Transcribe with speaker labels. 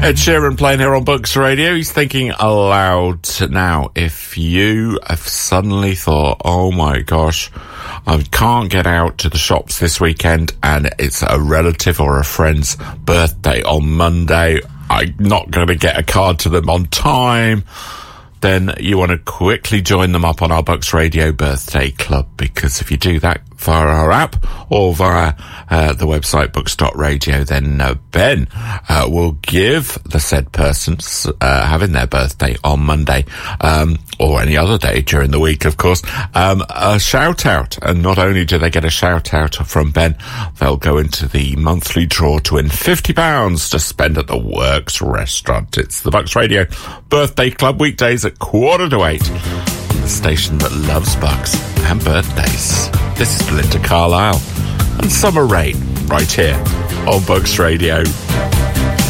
Speaker 1: Ed Sheeran playing here on Bucks Radio. He's thinking aloud now. If you have suddenly thought, oh my gosh, I can't get out to the shops this weekend and it's a relative or a friend's birthday on Monday, I'm not going to get a card to them on time, then you want to quickly join them up on our Bucks Radio Birthday Club, because if you do that via our app or via the website bucks.radio, then Ben will give the said person having their birthday on Monday, or any other day during the week, of course, a shout out. And not only do they get a shout out from Ben, they'll go into the monthly draw to win £50 to spend at the Works restaurant. It's the Bucks Radio Birthday Club, weekdays at 7:45, the station that loves Bucks and birthdays. This is Belinda Carlisle and Summer Rain right here on Bucks Radio.